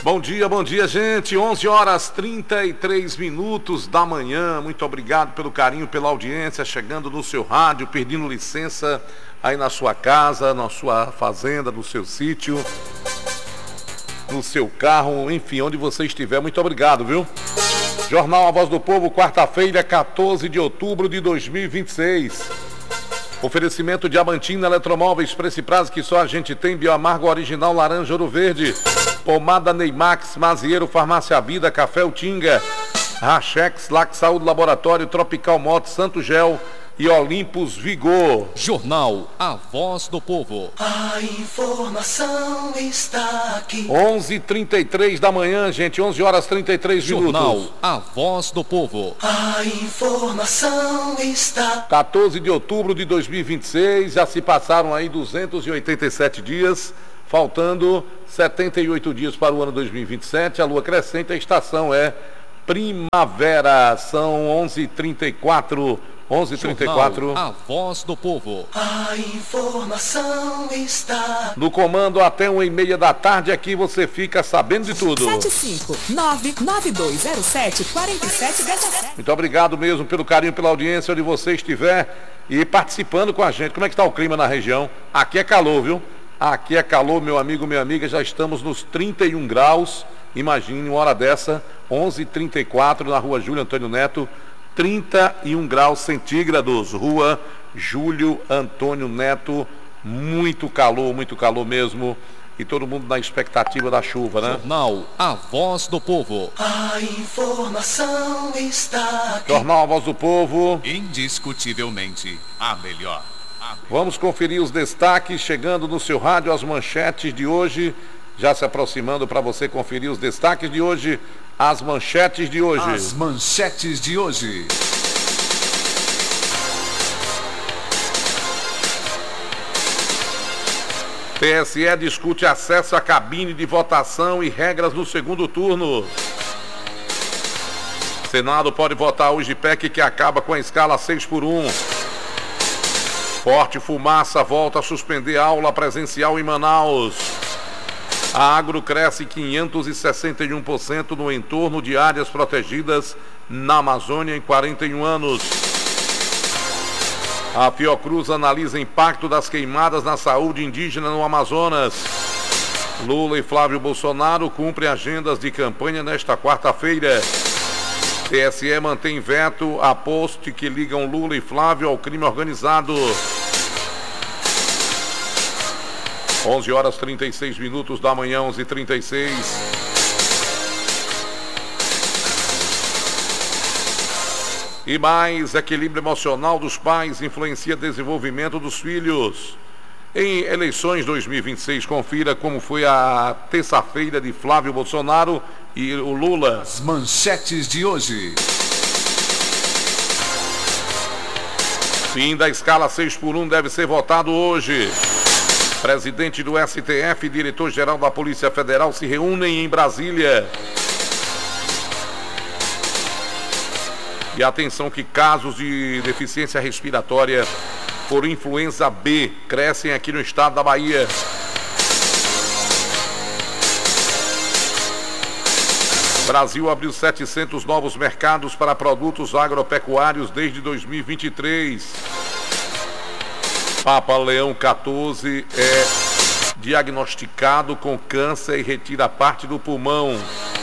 Bom dia, gente. 11h33 da manhã. Muito obrigado pelo carinho, pela audiência, chegando no seu rádio, pedindo licença aí na sua casa, na sua fazenda, no seu sítio, no seu carro, enfim, onde você estiver. Muito obrigado, viu? Jornal A Voz do Povo, quarta-feira, 14 de outubro de 2026. Oferecimento Diamantina Eletromóveis, preço e prazo que só a gente tem. Bioamargo Original Laranja Ouro Verde, Pomada Neymax, Mazieiro, Farmácia Vida, Café Utinga, Rachex, Lac Saúde Laboratório, Tropical Moto, Santo Gel e Olympus Vigor. Jornal A Voz do Povo. A informação está aqui. 11h33 da manhã, gente. 11h33. Jornal A Voz do Povo. A informação está. 14 de outubro de 2026. Já se passaram aí 287 dias. Faltando 78 dias para o ano 2027. A lua crescente, a estação é primavera. São 11h34. 11h34. A Voz do Povo. A informação está. No comando até 1h30 da tarde, aqui você fica sabendo de tudo. 75992074717. Muito obrigado mesmo pelo carinho, pela audiência, onde você estiver e participando com a gente. Como é que está o clima na região? Aqui é calor, viu? Aqui é calor, meu amigo, minha amiga. Já estamos nos 31 graus. Imagine uma hora dessa, 11h34 na rua Júlio Antônio Neto. 31 graus centígrados, rua Júlio Antônio Neto, muito calor mesmo, e todo mundo na expectativa da chuva, né? Jornal A Voz do Povo. A informação está aqui. Jornal A Voz do Povo. Indiscutivelmente a melhor. Vamos conferir os destaques, chegando no seu rádio, as manchetes de hoje, já se aproximando para você conferir os destaques de hoje. As manchetes de hoje. As manchetes de hoje. TSE discute acesso à cabine de votação e regras no segundo turno. Senado pode votar hoje PEC que acaba com a escala 6x1. Forte fumaça volta a suspender aula presencial em Manaus. A agro cresce 561% no entorno de áreas protegidas na Amazônia em 41 anos. A Fiocruz analisa impacto das queimadas na saúde indígena no Amazonas. Lula e Flávio Bolsonaro cumprem agendas de campanha nesta quarta-feira. TSE mantém veto a post que ligam Lula e Flávio ao crime organizado. 11h36 da manhã, 11h36. E mais, equilíbrio emocional dos pais influencia o desenvolvimento dos filhos. Em eleições 2026, confira como foi a terça-feira de Flávio Bolsonaro e o Lula. As manchetes de hoje. Fim da escala 6x1 deve ser votado hoje. Presidente do STF e diretor-geral da Polícia Federal se reúnem em Brasília. E atenção que casos de deficiência respiratória por influenza B crescem aqui no estado da Bahia. Brasil abriu 700 novos mercados para produtos agropecuários desde 2023. Papa Leão XIV é diagnosticado com câncer e retira parte do pulmão.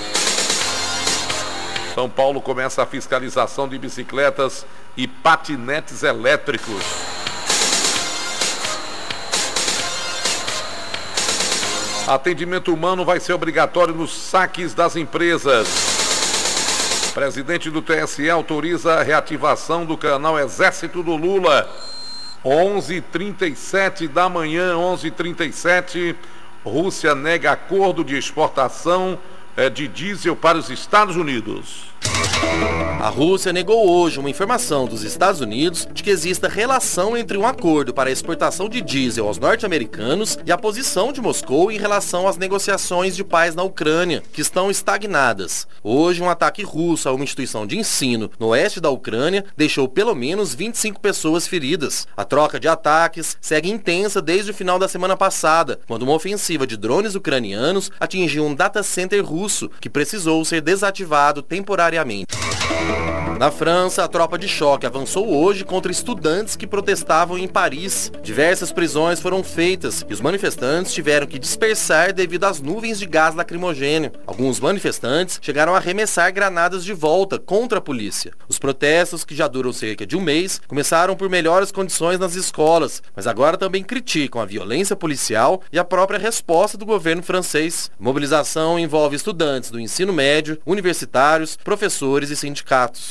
São Paulo começa a fiscalização de bicicletas e patinetes elétricos. Atendimento humano vai ser obrigatório nos saques das empresas. Presidente do TSE autoriza a reativação do canal Exército do Lula. 11h37 da manhã, 11h37. Rússia nega acordo de exportação de diesel para os Estados Unidos. A Rússia negou hoje uma informação dos Estados Unidos de que exista relação entre um acordo para a exportação de diesel aos norte-americanos e a posição de Moscou em relação às negociações de paz na Ucrânia, que estão estagnadas. Hoje, um ataque russo a uma instituição de ensino no oeste da Ucrânia deixou pelo menos 25 pessoas feridas. A troca de ataques segue intensa desde o final da semana passada, quando uma ofensiva de drones ucranianos atingiu um data center russo, que precisou ser desativado temporariamente. Na França, a tropa de choque avançou hoje contra estudantes que protestavam em Paris. Diversas prisões foram feitas e os manifestantes tiveram que dispersar devido às nuvens de gás lacrimogêneo. Alguns manifestantes chegaram a arremessar granadas de volta contra a polícia. Os protestos, que já duram cerca de um mês, começaram por melhores condições nas escolas, mas agora também criticam a violência policial e a própria resposta do governo francês. A mobilização envolve estudantes do ensino médio, universitários, professores e sindicatos.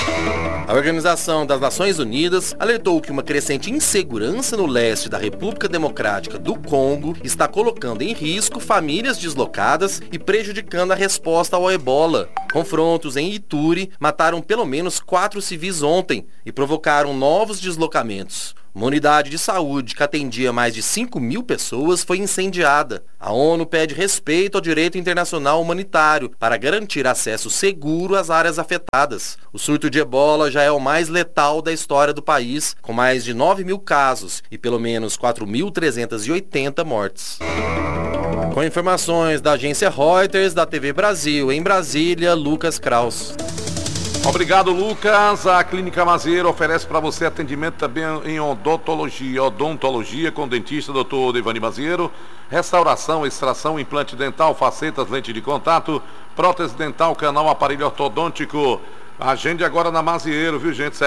A Organização das Nações Unidas alertou que uma crescente insegurança no leste da República Democrática do Congo está colocando em risco famílias deslocadas e prejudicando a resposta ao Ebola. Confrontos em Ituri mataram pelo menos 4 civis ontem e provocaram novos deslocamentos. Uma unidade de saúde que atendia mais de 5.000 pessoas foi incendiada. A ONU pede respeito ao direito internacional humanitário para garantir acesso seguro às áreas afetadas. O surto de Ebola já é o mais letal da história do país, com mais de 9.000 casos e pelo menos 4.380 mortes. Com informações da agência Reuters, da TV Brasil, em Brasília, Lucas Kraus. Obrigado, Lucas. A Clínica Mazieiro oferece para você atendimento também em odontologia com o dentista Dr. Devani Mazieiro, restauração, extração, implante dental, facetas, lente de contato, prótese dental, canal, aparelho ortodôntico. Agende agora na Mazieiro, viu, gente?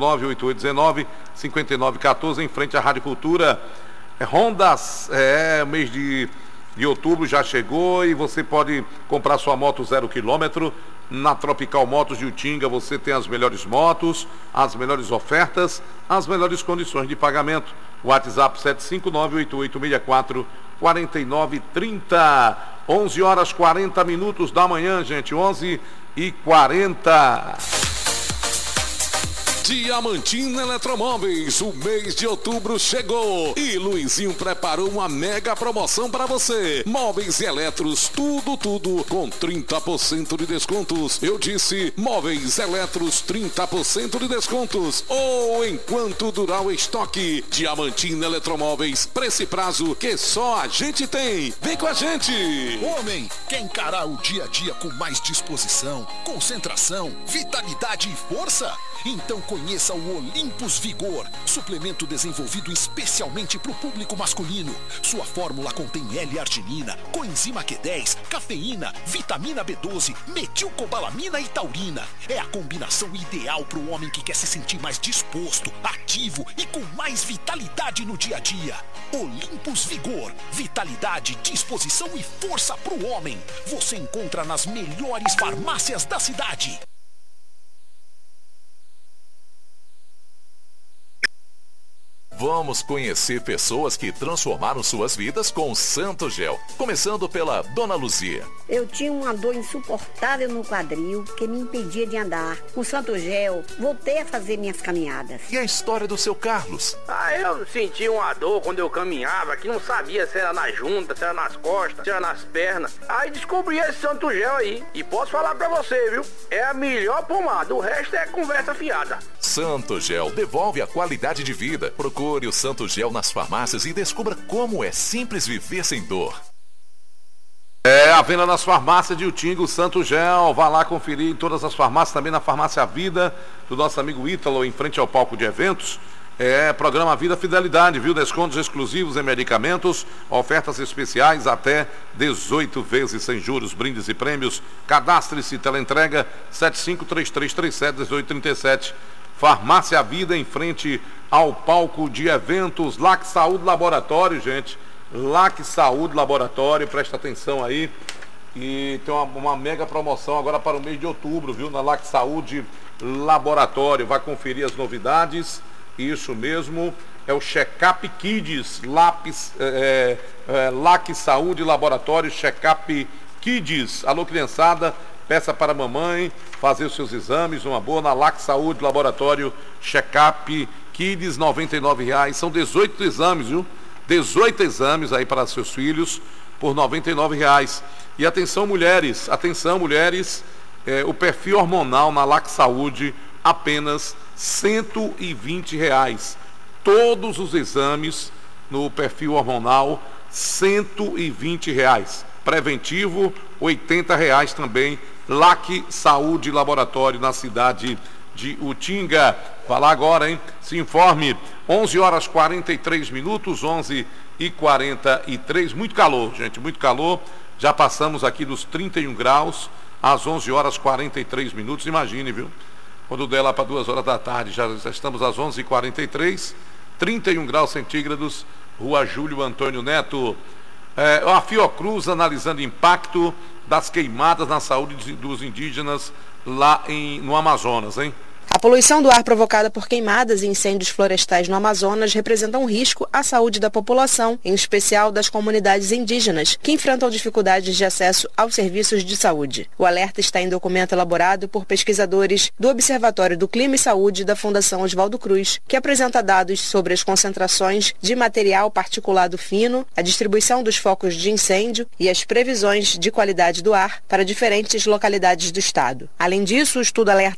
759-8819-5914, em frente à Rádio Cultura. Hondas, mês de outubro já chegou e você pode comprar sua moto 0 km. Na Tropical Motos de Utinga você tem as melhores motos, as melhores ofertas, as melhores condições de pagamento. WhatsApp 759-8864-4930. 11h40 da manhã, gente. 11h40. Diamantina Eletromóveis, o mês de outubro chegou e Luizinho preparou uma mega promoção para você. Móveis e eletros, tudo com 30% de descontos. Eu disse móveis eletros, 30% de descontos. Ou enquanto durar o estoque. Diamantina Eletromóveis, preço e prazo que só a gente tem. Vem com a gente! Homem, quer encarar o dia a dia com mais disposição, concentração, vitalidade e força? Então conheça o Olympus Vigor, suplemento desenvolvido especialmente para o público masculino. Sua fórmula contém L-arginina, coenzima Q10, cafeína, vitamina B12, metilcobalamina e taurina. É a combinação ideal para o homem que quer se sentir mais disposto, ativo e com mais vitalidade no dia a dia. Olympus Vigor, vitalidade, disposição e força para o homem. Você encontra nas melhores farmácias da cidade. Vamos conhecer pessoas que transformaram suas vidas com o Santo Gel. Começando pela Dona Luzia. Eu tinha uma dor insuportável no quadril que me impedia de andar. Com o Santo Gel, voltei a fazer minhas caminhadas. E a história do seu Carlos? Eu senti uma dor quando eu caminhava, que não sabia se era na junta, se era nas costas, se era nas pernas. Aí descobri esse Santo Gel aí. E posso falar pra você, viu? É a melhor pomada, o resto é conversa fiada. Santo Gel devolve a qualidade de vida. Procure o Santo Gel nas farmácias e descubra como é simples viver sem dor. A venda nas farmácias de Utinga, o Santo Gel. Vá lá conferir em todas as farmácias, também na Farmácia Vida, do nosso amigo Ítalo, em frente ao palco de eventos. Programa Vida Fidelidade, viu? Descontos exclusivos em medicamentos, ofertas especiais até 18 vezes sem juros, brindes e prêmios. Cadastre-se, teleentrega 7533371837. Farmácia Vida, em frente ao palco de eventos. LAC Saúde Laboratório, gente. LAC Saúde Laboratório, presta atenção aí. E tem uma mega promoção agora para o mês de outubro, viu? Na LAC Saúde Laboratório. Vai conferir as novidades. Isso mesmo. É o Check-up Kids. LAC Saúde Laboratório Check-up Kids. Alô, criançada. Peça para a mamãe fazer os seus exames, uma boa, na LAC Saúde, Laboratório Check-up Kids, R$ 99,00. São 18 exames, viu? 18 exames aí para seus filhos por R$ 99,00. E atenção mulheres, o perfil hormonal na LAC Saúde, apenas R$ 120,00. Todos os exames no perfil hormonal, R$ 120,00. Preventivo, R$ 80,00 também. LAC Saúde Laboratório na cidade de Utinga. Falar agora, hein? Se informe. 11h43, 11h43. Muito calor, gente, muito calor. Já passamos aqui dos 31 graus às 11h43. Imagine, viu? Quando der lá para 2 horas da tarde, já estamos às 11h43. 31 graus centígrados. Rua Júlio Antônio Neto. A Fiocruz analisando impacto das queimadas na saúde dos indígenas lá no Amazonas, hein? A poluição do ar provocada por queimadas e incêndios florestais no Amazonas representa um risco à saúde da população, em especial das comunidades indígenas, que enfrentam dificuldades de acesso aos serviços de saúde. O alerta está em documento elaborado por pesquisadores do Observatório do Clima e Saúde da Fundação Oswaldo Cruz, que apresenta dados sobre as concentrações de material particulado fino, a distribuição dos focos de incêndio e as previsões de qualidade do ar para diferentes localidades do estado. Além disso, o estudo alerta